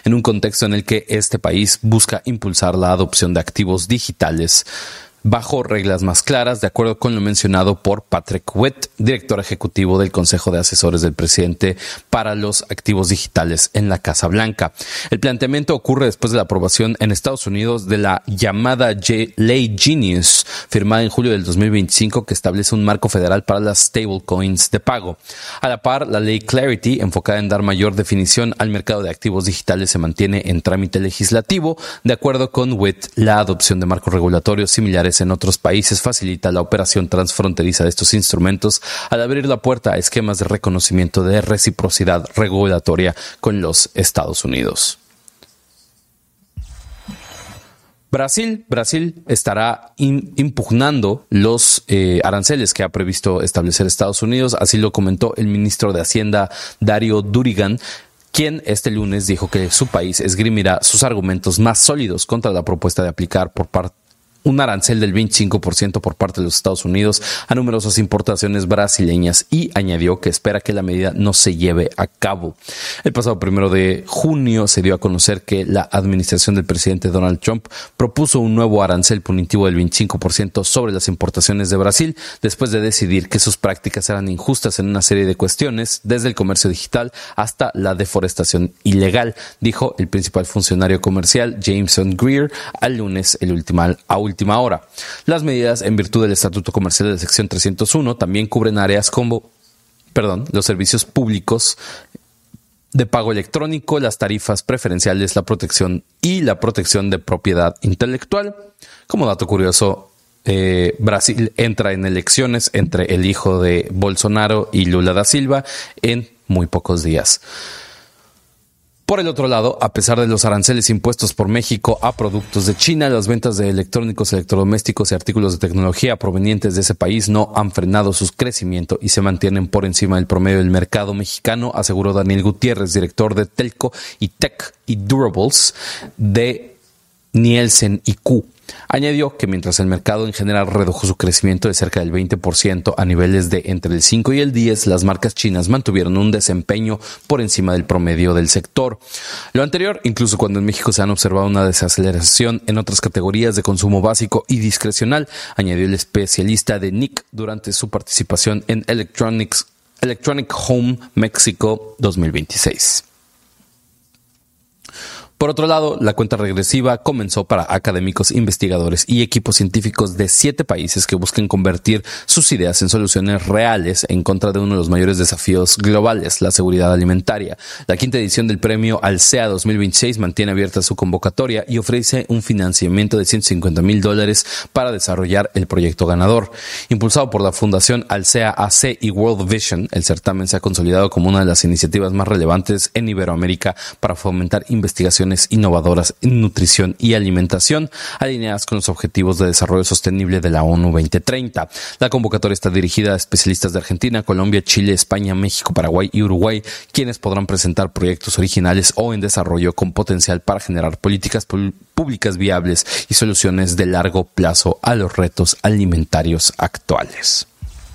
en un contexto en el que este país busca impulsar la adopción de activos digitales bajo reglas más claras, de acuerdo con lo mencionado por Patrick Witt, director ejecutivo del Consejo de Asesores del Presidente para los Activos Digitales en la Casa Blanca. El planteamiento ocurre después de la aprobación en Estados Unidos de la llamada Ley Genius, firmada en julio del 2025, que establece un marco federal para las stablecoins de pago. A la par, la ley Clarity, enfocada en dar mayor definición al mercado de activos digitales, se mantiene en trámite legislativo. De acuerdo con Witt, la adopción de marcos regulatorios similares en otros países facilita la operación transfronteriza de estos instrumentos al abrir la puerta a esquemas de reconocimiento de reciprocidad regulatoria con los Estados Unidos. Brasil estará impugnando los aranceles que ha previsto establecer Estados Unidos, así lo comentó el ministro de Hacienda Dario Durigan, quien este lunes dijo que su país esgrimirá sus argumentos más sólidos contra la propuesta de aplicar un arancel del 25% por parte de los Estados Unidos a numerosas importaciones brasileñas, y añadió que espera que la medida no se lleve a cabo. El pasado 1 de junio se dio a conocer que la administración del presidente Donald Trump propuso un nuevo arancel punitivo del 25% sobre las importaciones de Brasil, después de decidir que sus prácticas eran injustas en una serie de cuestiones, desde el comercio digital hasta la deforestación ilegal, dijo el principal funcionario comercial Jameson Greer al lunes a última hora. Las medidas en virtud del Estatuto Comercial de la sección 301 también cubren áreas como los servicios públicos de pago electrónico, las tarifas preferenciales, la protección de propiedad intelectual. Como dato curioso, Brasil entra en elecciones entre el hijo de Bolsonaro y Lula da Silva en muy pocos días. Por el otro lado, a pesar de los aranceles impuestos por México a productos de China, las ventas de electrónicos, electrodomésticos y artículos de tecnología provenientes de ese país no han frenado su crecimiento y se mantienen por encima del promedio del mercado mexicano, aseguró Daniel Gutiérrez, director de Telco y Tech y Durables de Nielsen IQ. Añadió que mientras el mercado en general redujo su crecimiento de cerca del 20% a niveles de entre el 5 y el 10, las marcas chinas mantuvieron un desempeño por encima del promedio del sector. Lo anterior, incluso cuando en México se han observado una desaceleración en otras categorías de consumo básico y discrecional, añadió el especialista de NIC durante su participación en Electronic Home México 2026. Por otro lado, la cuenta regresiva comenzó para académicos, investigadores y equipos científicos de 7 países que buscan convertir sus ideas en soluciones reales en contra de uno de los mayores desafíos globales, la seguridad alimentaria. La 5ª edición del premio Alsea 2026 mantiene abierta su convocatoria y ofrece un financiamiento de $150,000 para desarrollar el proyecto ganador. Impulsado por la Fundación Alsea AC y World Vision, el certamen se ha consolidado como una de las iniciativas más relevantes en Iberoamérica para fomentar investigaciones innovadoras en nutrición y alimentación alineadas con los Objetivos de Desarrollo Sostenible de la ONU 2030. La convocatoria está dirigida a especialistas de Argentina, Colombia, Chile, España, México, Paraguay y Uruguay, quienes podrán presentar proyectos originales o en desarrollo con potencial para generar políticas públicas viables y soluciones de largo plazo a los retos alimentarios actuales.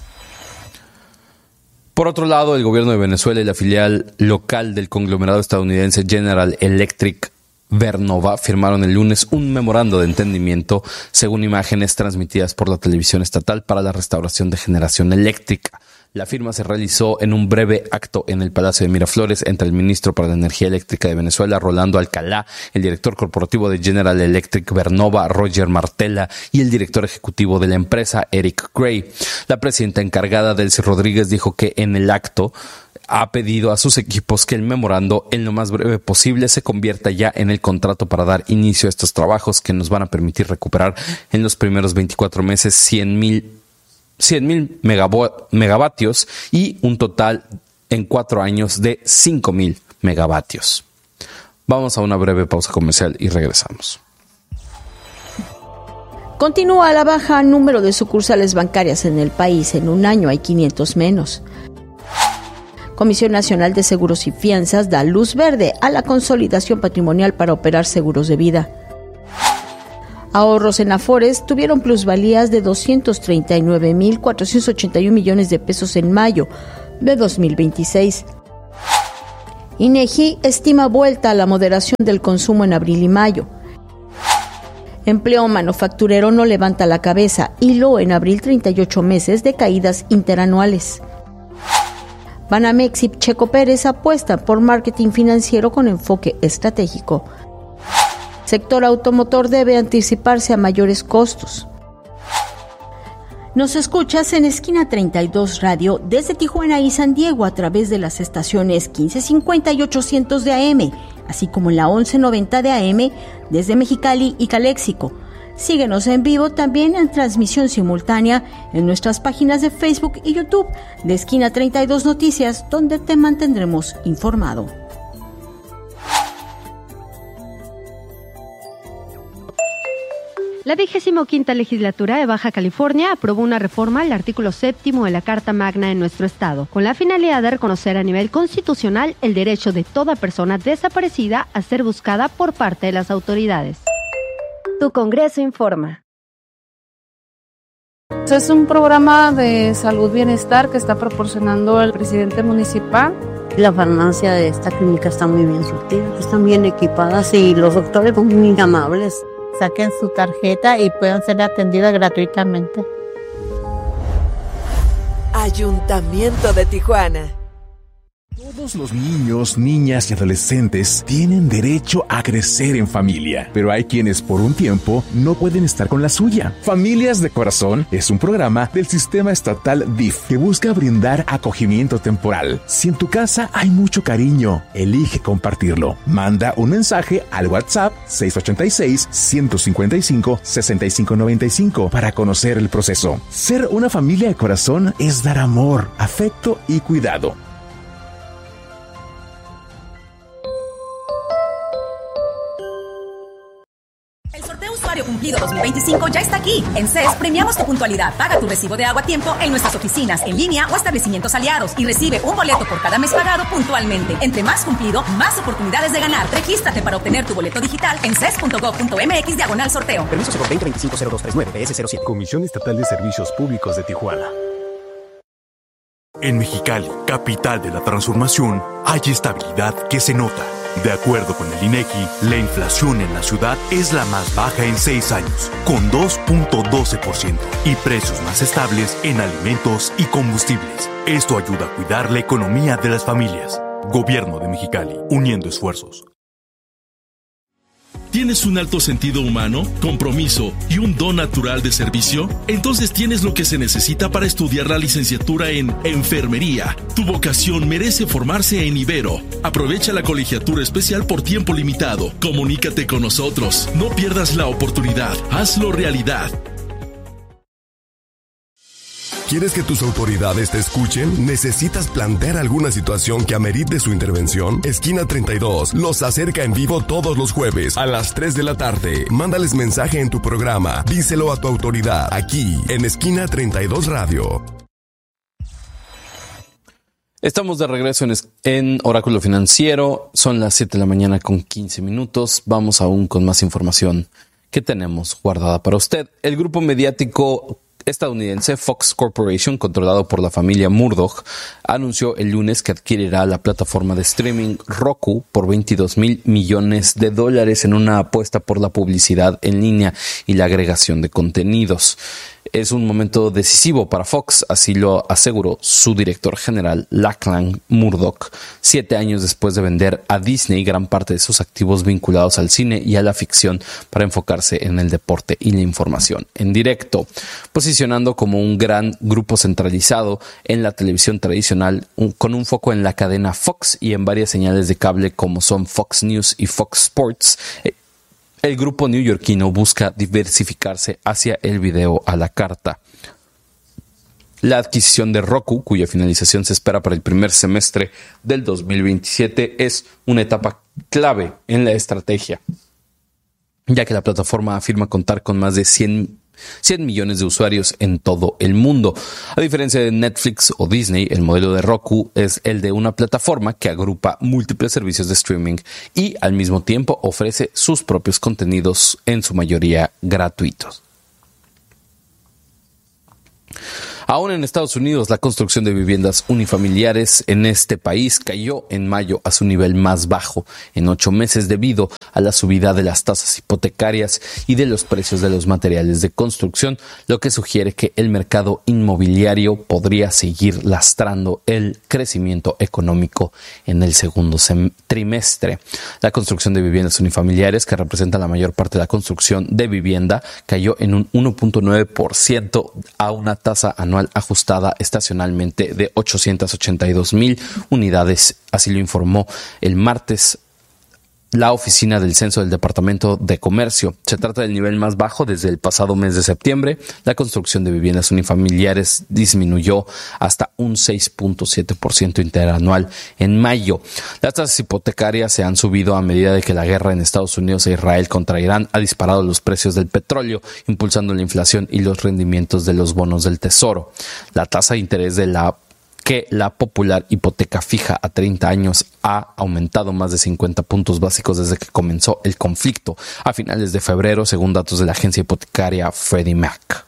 Por otro lado, el gobierno de Venezuela y la filial local del conglomerado estadounidense General Electric Vernova firmaron el lunes un memorando de entendimiento, según imágenes transmitidas por la televisión estatal, para la restauración de generación eléctrica. La firma se realizó en un breve acto en el Palacio de Miraflores entre el ministro para la Energía Eléctrica de Venezuela, Rolando Alcalá, el director corporativo de General Electric Vernova, Roger Martella, y el director ejecutivo de la empresa, Eric Gray. La presidenta encargada, Delcy Rodríguez, dijo que en el acto ha pedido a sus equipos que el memorando en lo más breve posible se convierta ya en el contrato para dar inicio a estos trabajos que nos van a permitir recuperar en los primeros 24 meses 100,000 megavatios y un total en 4 años de 5,000 megavatios. Vamos a una breve pausa comercial y regresamos. Continúa a la baja el número de sucursales bancarias en el país. En un año hay 500 menos. Comisión Nacional de Seguros y Fianzas da luz verde a la consolidación patrimonial para operar seguros de vida. Ahorros en Afores tuvieron plusvalías de 239,481 millones de pesos en mayo de 2026. INEGI estima vuelta a la moderación del consumo en abril y mayo. Empleo manufacturero no levanta la cabeza, hiló en abril 38 meses de caídas interanuales. Banamex y Checo Pérez apuestan por marketing financiero con enfoque estratégico. Sector automotor debe anticiparse a mayores costos. Nos escuchas en Esquina 32 Radio desde Tijuana y San Diego a través de las estaciones 1550 y 800 de AM, así como en la 1190 de AM desde Mexicali y Caléxico. Síguenos en vivo también en transmisión simultánea en nuestras páginas de Facebook y YouTube de Esquina 32 Noticias, donde te mantendremos informado. La 25ª Legislatura de Baja California aprobó una reforma al artículo 7º de la Carta Magna en nuestro estado, con la finalidad de reconocer a nivel constitucional el derecho de toda persona desaparecida a ser buscada por parte de las autoridades. Tu Congreso informa. Es un programa de salud bienestar que está proporcionando el presidente municipal. La farmacia de esta clínica está muy bien surtida, están bien equipadas y los doctores son muy amables. Saquen su tarjeta y puedan ser atendidas gratuitamente. Ayuntamiento de Tijuana. Todos los niños, niñas y adolescentes tienen derecho a crecer en familia, pero hay quienes por un tiempo no pueden estar con la suya. Familias de Corazón es un programa del sistema estatal DIF que busca brindar acogimiento temporal. Si en tu casa hay mucho cariño, elige compartirlo. Manda un mensaje al WhatsApp 686-155-6595 para conocer el proceso. Ser una familia de corazón es dar amor, afecto y cuidado. Cumplido 2025 ya está aquí. En CES premiamos tu puntualidad. Paga tu recibo de agua a tiempo en nuestras oficinas, en línea o establecimientos aliados y recibe un boleto por cada mes pagado puntualmente. Entre más cumplido, más oportunidades de ganar. Regístrate para obtener tu boleto digital en ces.gov.mx/sorteo. Permiso por 2025-0239 PS07. Comisión Estatal de Servicios Públicos de Tijuana. En Mexicali, capital de la transformación, hay estabilidad que se nota. De acuerdo con el INEGI, la inflación en la ciudad es la más baja en 6 años, con 2.12%, y precios más estables en alimentos y combustibles. Esto ayuda a cuidar la economía de las familias. Gobierno de Mexicali, uniendo esfuerzos. ¿Tienes un alto sentido humano, compromiso y un don natural de servicio? Entonces tienes lo que se necesita para estudiar la licenciatura en Enfermería. Tu vocación merece formarse en Ibero. Aprovecha la colegiatura especial por tiempo limitado. Comunícate con nosotros. No pierdas la oportunidad. Hazlo realidad. ¿Quieres que tus autoridades te escuchen? ¿Necesitas plantear alguna situación que amerite su intervención? Esquina 32 los acerca en vivo todos los jueves a las 3 de la tarde. Mándales mensaje en tu programa. Díselo a tu autoridad aquí en Esquina 32 Radio. Estamos de regreso en Oráculo Financiero. Son las 7 de la mañana con 15 minutos. Vamos aún con más información que tenemos guardada para usted. El grupo mediático estadounidense Fox Corporation, controlado por la familia Murdoch, anunció el lunes que adquirirá la plataforma de streaming Roku por $22 millones en una apuesta por la publicidad en línea y la agregación de contenidos. Es un momento decisivo para Fox, así lo aseguró su director general, Lachlan Murdoch, 7 años después de vender a Disney gran parte de sus activos vinculados al cine y a la ficción para enfocarse en el deporte y la información en directo, posicionando como un gran grupo centralizado en la televisión tradicional, con un foco en la cadena Fox y en varias señales de cable como son Fox News y Fox Sports. El grupo neoyorquino busca diversificarse hacia el video a la carta. La adquisición de Roku, cuya finalización se espera para el primer semestre del 2027, es una etapa clave en la estrategia, ya que la plataforma afirma contar con más de 100 millones de usuarios en todo el mundo. A diferencia de Netflix o Disney, el modelo de Roku es el de una plataforma que agrupa múltiples servicios de streaming y al mismo tiempo ofrece sus propios contenidos, en su mayoría gratuitos. Aún en Estados Unidos, la construcción de viviendas unifamiliares en este país cayó en mayo a su nivel más bajo en 8 meses debido a la subida de las tasas hipotecarias y de los precios de los materiales de construcción, lo que sugiere que el mercado inmobiliario podría seguir lastrando el crecimiento económico en el segundo trimestre. La construcción de viviendas unifamiliares, que representa la mayor parte de la construcción de vivienda, cayó en un 1.9% a una tasa anual ajustada estacionalmente de 882,000 unidades, así lo informó el martes la oficina del censo del Departamento de Comercio. Se trata del nivel más bajo desde el pasado mes de septiembre. La construcción de viviendas unifamiliares disminuyó hasta un 6.7% interanual en mayo. Las tasas hipotecarias se han subido a medida de que la guerra en Estados Unidos e Israel contra Irán ha disparado los precios del petróleo, impulsando la inflación y los rendimientos de los bonos del Tesoro. La tasa de interés de la popular hipoteca fija a 30 años ha aumentado más de 50 puntos básicos desde que comenzó el conflicto a finales de febrero, según datos de la agencia hipotecaria Freddie Mac.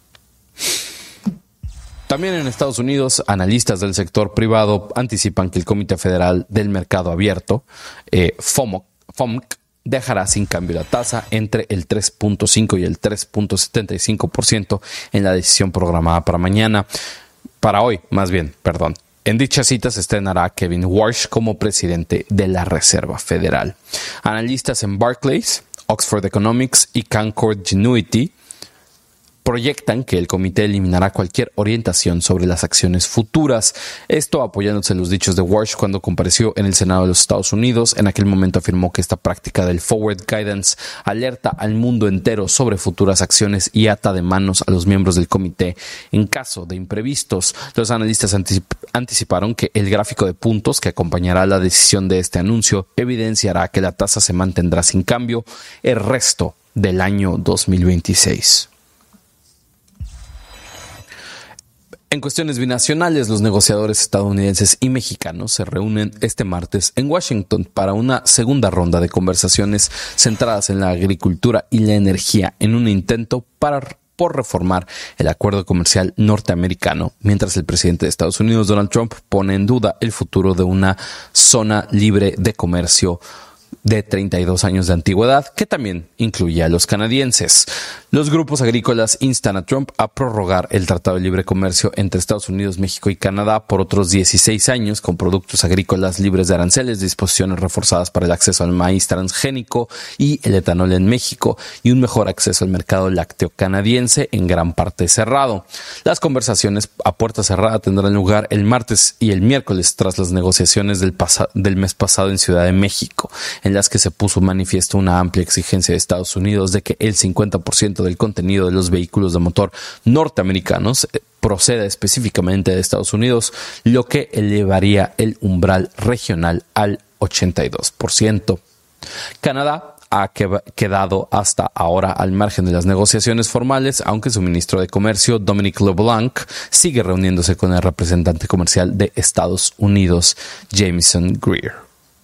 También en Estados Unidos, analistas del sector privado anticipan que el Comité Federal del Mercado Abierto, FOMC, dejará sin cambio la tasa entre el 3.5 y el 3.75% en la decisión programada para hoy. En dicha cita se estrenará Kevin Warsh como presidente de la Reserva Federal. Analistas en Barclays, Oxford Economics y Canaccord Genuity proyectan que el comité eliminará cualquier orientación sobre las acciones futuras. Esto apoyándose en los dichos de Warsh cuando compareció en el Senado de los Estados Unidos. En aquel momento afirmó que esta práctica del forward guidance alerta al mundo entero sobre futuras acciones y ata de manos a los miembros del comité en caso de imprevistos. Los analistas anticiparon que el gráfico de puntos que acompañará la decisión de este anuncio evidenciará que la tasa se mantendrá sin cambio el resto del año 2026. En cuestiones binacionales, los negociadores estadounidenses y mexicanos se reúnen este martes en Washington para una segunda ronda de conversaciones centradas en la agricultura y la energía en un intento por reformar el acuerdo comercial norteamericano, mientras el presidente de Estados Unidos, Donald Trump, pone en duda el futuro de una zona libre de comercio de 32 años de antigüedad, que también incluye a los canadienses. Los grupos agrícolas instan a Trump a prorrogar el Tratado de Libre Comercio entre Estados Unidos, México y Canadá por otros 16 años, con productos agrícolas libres de aranceles, disposiciones reforzadas para el acceso al maíz transgénico y el etanol en México, y un mejor acceso al mercado lácteo canadiense en gran parte cerrado. Las conversaciones a puerta cerrada tendrán lugar el martes y el miércoles tras las negociaciones del mes pasado en Ciudad de México, en las que se puso manifiesto una amplia exigencia de Estados Unidos de que el 50% del contenido de los vehículos de motor norteamericanos proceda específicamente de Estados Unidos, lo que elevaría el umbral regional al 82%. Canadá ha quedado hasta ahora al margen de las negociaciones formales, aunque su ministro de Comercio, Dominic LeBlanc, sigue reuniéndose con el representante comercial de Estados Unidos, Jamieson Greer.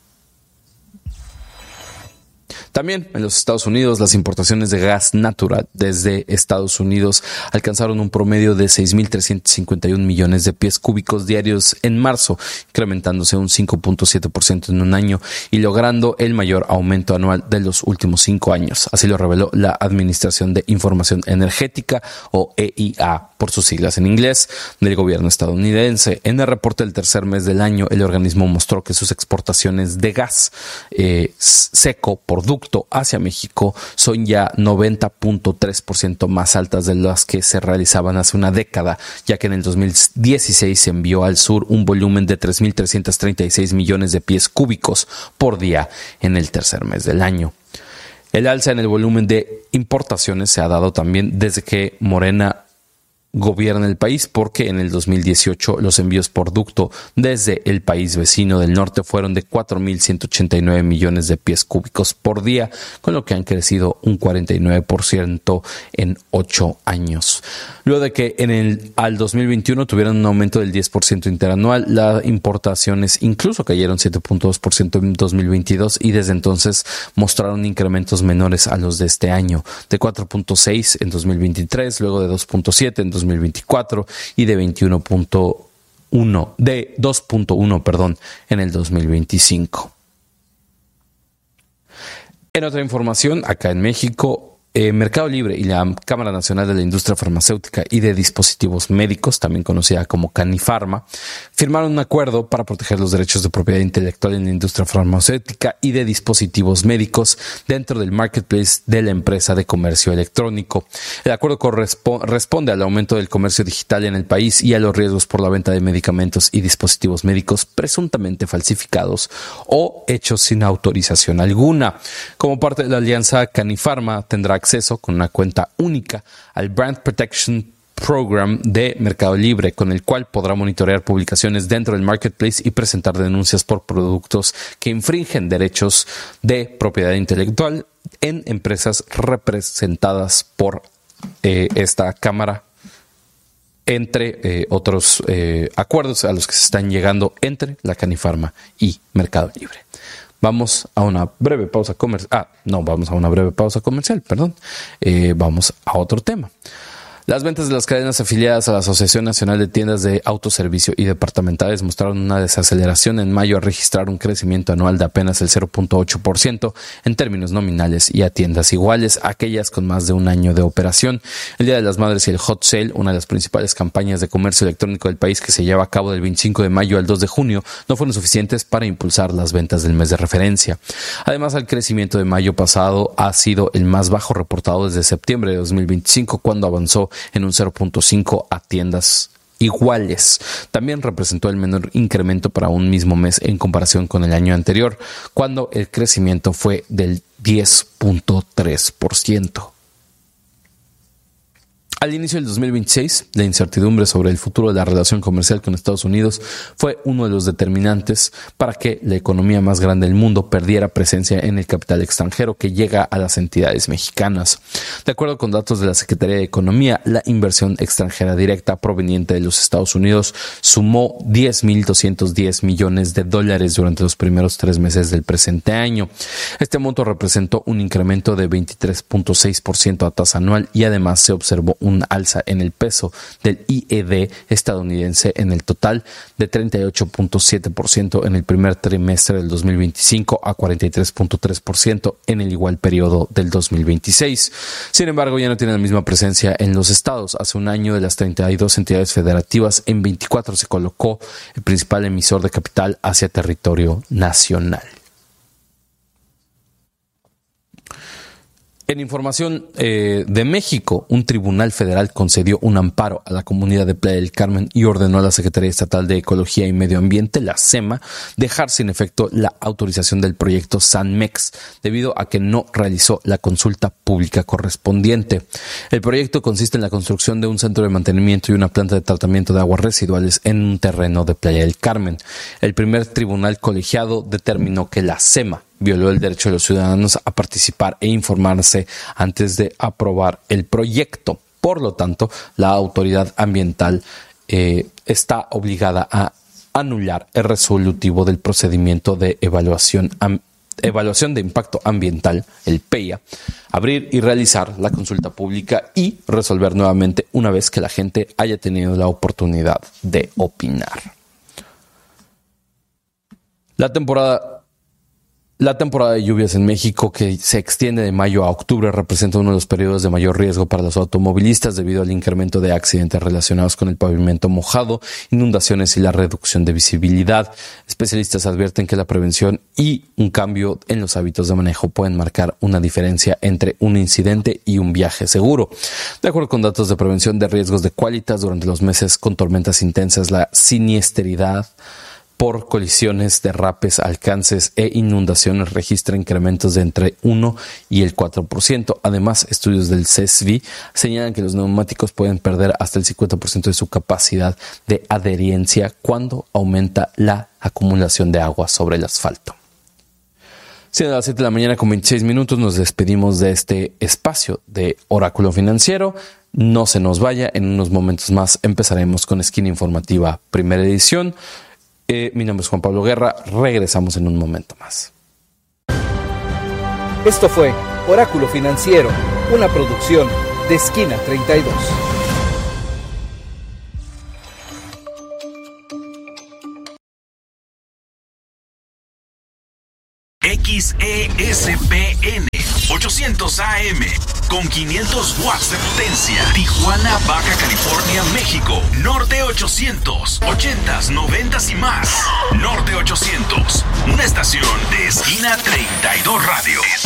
También en los Estados Unidos, las importaciones de gas natural desde Estados Unidos alcanzaron un promedio de 6.351 millones de pies cúbicos diarios en marzo, incrementándose un 5.7% en un año y logrando el mayor aumento anual de los últimos 5 años. Así lo reveló la Administración de Información Energética, o EIA, por sus siglas en inglés, del gobierno estadounidense. En el reporte del tercer mes del año, el organismo mostró que sus exportaciones de gas seco por ducto hacia México son ya 90.3% más altas de las que se realizaban hace una década, ya que en el 2016 se envió al sur un volumen de 3.336 millones de pies cúbicos por día en el tercer mes del año. El alza en el volumen de importaciones se ha dado también desde que Morena gobierna el país, porque en el 2018 los envíos por ducto desde el país vecino del norte fueron de 4.189 millones de pies cúbicos por día, con lo que han crecido un 49% en 8 años. Luego de que al 2021 tuvieron un aumento del 10% interanual, las importaciones incluso cayeron 7.2% en 2022 y desde entonces mostraron incrementos menores a los de este año, de 4.6 en 2023, luego de 2.7 en 2024 y de 2.1 en el 2025. En otra información, acá en México, Mercado Libre y la Cámara Nacional de la Industria Farmacéutica y de Dispositivos Médicos, también conocida como Canifarma, firmaron un acuerdo para proteger los derechos de propiedad intelectual en la industria farmacéutica y de dispositivos médicos dentro del marketplace de la empresa de comercio electrónico. El acuerdo responde al aumento del comercio digital en el país y a los riesgos por la venta de medicamentos y dispositivos médicos presuntamente falsificados o hechos sin autorización alguna. Como parte de la alianza, Canifarma tendrá acceso con una cuenta única al Brand Protection Program de Mercado Libre, con el cual podrá monitorear publicaciones dentro del marketplace y presentar denuncias por productos que infringen derechos de propiedad intelectual en empresas representadas por esta cámara, entre otros acuerdos a los que se están llegando entre la Canifarma y Mercado Libre. Vamos a una breve pausa comercial. Vamos a otro tema. Las ventas de las cadenas afiliadas a la Asociación Nacional de Tiendas de Autoservicio y Departamentales mostraron una desaceleración en mayo al registrar un crecimiento anual de apenas el 0.8% en términos nominales y a tiendas iguales a aquellas con más de un año de operación. El Día de las Madres y el Hot Sale, una de las principales campañas de comercio electrónico del país que se lleva a cabo del 25 de mayo al 2 de junio, no fueron suficientes para impulsar las ventas del mes de referencia. Además, el crecimiento de mayo pasado ha sido el más bajo reportado desde septiembre de 2025, cuando avanzó en un 0.5 a tiendas iguales. También representó el menor incremento para un mismo mes en comparación con el año anterior, cuando el crecimiento fue del 10.3%. Al inicio del 2026, la incertidumbre sobre el futuro de la relación comercial con Estados Unidos fue uno de los determinantes para que la economía más grande del mundo perdiera presencia en el capital extranjero que llega a las entidades mexicanas. De acuerdo con datos de la Secretaría de Economía, la inversión extranjera directa proveniente de los Estados Unidos sumó $10,210 millones durante los primeros 3 meses del presente año. Este monto representó un incremento de 23.6% a tasa anual y además se observó un alza en el peso del IED estadounidense en el total de 38.7% en el primer trimestre del 2025 a 43.3% en el igual periodo del 2026. Sin embargo, ya no tiene la misma presencia en los estados. Hace un año, de las 32 entidades federativas, en 24 se colocó el principal emisor de capital hacia territorio nacional. En información de México, un tribunal federal concedió un amparo a la comunidad de Playa del Carmen y ordenó a la Secretaría Estatal de Ecología y Medio Ambiente, la SEMA, dejar sin efecto la autorización del proyecto Sanmex, debido a que no realizó la consulta pública correspondiente. El proyecto consiste en la construcción de un centro de mantenimiento y una planta de tratamiento de aguas residuales en un terreno de Playa del Carmen. El primer tribunal colegiado determinó que la SEMA violó el derecho de los ciudadanos a participar e informarse antes de aprobar el proyecto. Por lo tanto, la autoridad ambiental está obligada a anular el resolutivo del procedimiento de evaluación de impacto ambiental, el PEIA, abrir y realizar la consulta pública y resolver nuevamente una vez que la gente haya tenido la oportunidad de opinar. La temporada de lluvias en México, que se extiende de mayo a octubre, representa uno de los periodos de mayor riesgo para los automovilistas debido al incremento de accidentes relacionados con el pavimento mojado, inundaciones y la reducción de visibilidad. Especialistas advierten que la prevención y un cambio en los hábitos de manejo pueden marcar una diferencia entre un incidente y un viaje seguro. De acuerdo con datos de prevención de riesgos de Qualitas, durante los meses con tormentas intensas, la siniestralidad por colisiones, derrapes, alcances e inundaciones registra incrementos de entre 1 y el 4%. Además, estudios del CESVI señalan que los neumáticos pueden perder hasta el 50% de su capacidad de adherencia cuando aumenta la acumulación de agua sobre el asfalto. Siendo las 7 de la mañana con 26 minutos, nos despedimos de este espacio de Oráculo Financiero. No se nos vaya, en unos momentos más empezaremos con Esquina Informativa, primera edición. Mi nombre es Juan Pablo Guerra, regresamos en un momento más. Esto fue Oráculo Financiero, una producción de Esquina 32. es ESPN 800 AM con 500 watts de potencia. Tijuana, Baja California, México. Norte 800, 80s, 90s y más. Norte 800, una estación de Esquina 32 Radio.